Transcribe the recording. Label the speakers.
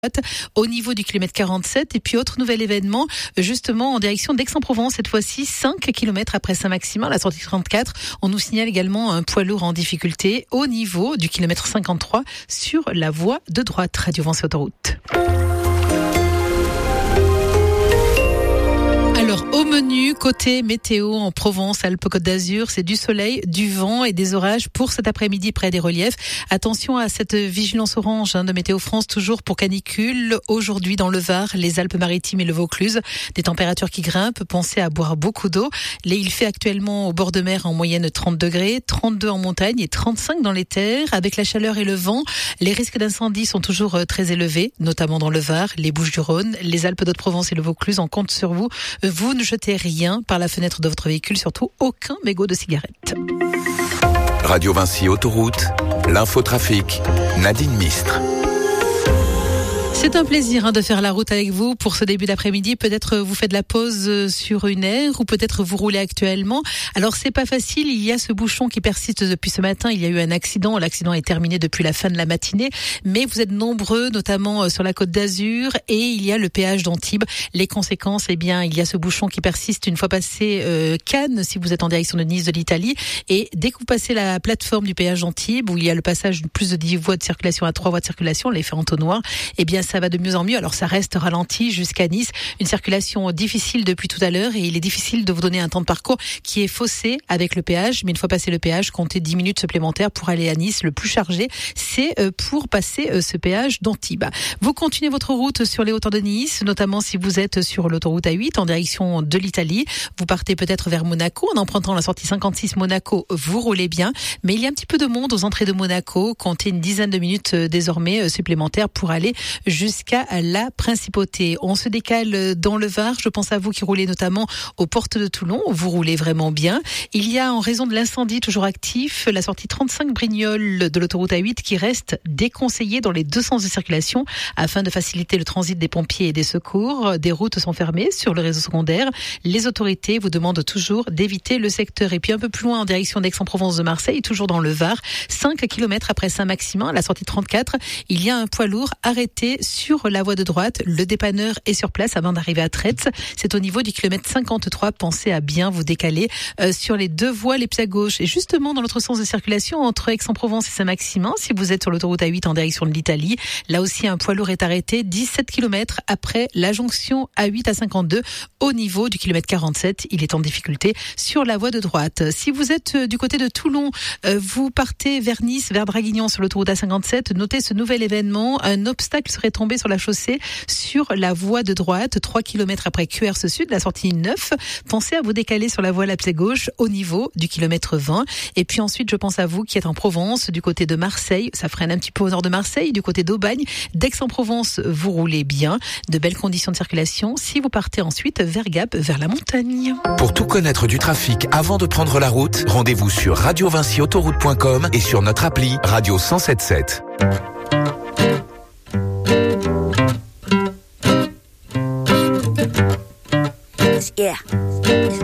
Speaker 1: au niveau du kilomètre 47. Et puis autre nouvel événement, justement en direction d'Aix-en-Provence, cette fois-ci 5 km après Saint-Maximin, la sortie 34. On nous signale également un poids lourd en difficulté au niveau du kilomètre 53 sur la voie de droite. Radio Vinci Autoroute. Alors, au menu, côté météo en Provence, Alpes-Côte d'Azur, c'est du soleil, du vent et des orages pour cet après-midi près des reliefs. Attention à cette vigilance orange de Météo France, toujours pour canicule. Aujourd'hui, dans le Var, les Alpes-Maritimes et le Vaucluse, des températures qui grimpent. Pensez à boire beaucoup d'eau. Il fait actuellement au bord de mer en moyenne 30 degrés, 32 en montagne et 35 dans les terres. Avec la chaleur et le vent, les risques d'incendie sont toujours très élevés, notamment dans le Var, les Bouches-du-Rhône, les Alpes d'Haute-Provence et le Vaucluse. On compte sur vous. Vous ne jetez rien par la fenêtre de votre véhicule, surtout aucun mégot de cigarette.
Speaker 2: Radio Vinci Autoroute, l'infotrafic, Nadine Mistre.
Speaker 1: C'est un plaisir de faire la route avec vous pour ce début d'après-midi. Peut-être vous faites la pause sur une aire ou peut-être vous roulez actuellement. Alors c'est pas facile, il y a ce bouchon qui persiste depuis ce matin. Il y a eu un accident, l'accident est terminé depuis la fin de la matinée. Mais vous êtes nombreux, notamment sur la Côte d'Azur, et il y a le péage d'Antibes. Les conséquences, il y a ce bouchon qui persiste une fois passé Cannes, si vous êtes en direction de Nice de l'Italie. Et dès que vous passez la plateforme du péage d'Antibes, où il y a le passage de plus de 10 voies de circulation à 3 voies de circulation, les faits entonnoirs, ça va de mieux en mieux. Alors ça reste ralenti jusqu'à Nice. Une circulation difficile depuis tout à l'heure et il est difficile de vous donner un temps de parcours qui est faussé avec le péage. Mais une fois passé le péage, comptez 10 minutes supplémentaires pour aller à Nice. Le plus chargé, c'est pour passer ce péage d'Antibes. Vous continuez votre route sur les hauteurs de Nice, notamment si vous êtes sur l'autoroute A8 en direction de l'Italie. Vous partez peut-être vers Monaco en empruntant la sortie 56 Monaco. Vous roulez bien. Mais il y a un petit peu de monde aux entrées de Monaco. Comptez une dizaine de minutes désormais supplémentaires pour aller jusqu'à la Principauté. On se décale dans le Var. Je pense à vous qui roulez notamment aux portes de Toulon. Vous roulez vraiment bien. Il y a, en raison de l'incendie toujours actif, la sortie 35 Brignoles de l'autoroute A8 qui reste déconseillée dans les deux sens de circulation afin de faciliter le transit des pompiers et des secours. Des routes sont fermées sur le réseau secondaire. Les autorités vous demandent toujours d'éviter le secteur. Et puis un peu plus loin en direction d'Aix-en-Provence de Marseille, toujours dans le Var, 5 km après Saint-Maximin, la sortie 34, il y a un poids lourd arrêté sur la voie de droite. Le dépanneur est sur place avant d'arriver à Tretz. C'est au niveau du kilomètre 53. Pensez à bien vous décaler sur les deux voies les plus à gauche. Et justement, dans l'autre sens de circulation, entre Aix-en-Provence et Saint-Maximin, si vous êtes sur l'autoroute A8 en direction de l'Italie, là aussi un poids lourd est arrêté 17 km après la jonction A8 à 52 au niveau du kilomètre 47. Il est en difficulté sur la voie de droite. Si vous êtes du côté de Toulon, vous partez vers Nice, vers Draguignan sur l'autoroute A57, notez ce nouvel événement. Un obstacle serait tombé sur la chaussée sur la voie de droite, 3 km après QRS Sud, la sortie 9. Pensez à vous décaler sur la voie la plus gauche au niveau du kilomètre 20. Et puis ensuite, je pense à vous qui êtes en Provence, du côté de Marseille. Ça freine un petit peu au nord de Marseille, du côté d'Aubagne. d'Aix-en-Provence, vous roulez bien. De belles conditions de circulation. Si vous partez ensuite vers Gap, vers la montagne.
Speaker 2: Pour tout connaître du trafic avant de prendre la route, rendez-vous sur radiovinciautoroute.com et sur notre appli Radio 107.7.
Speaker 3: Yeah.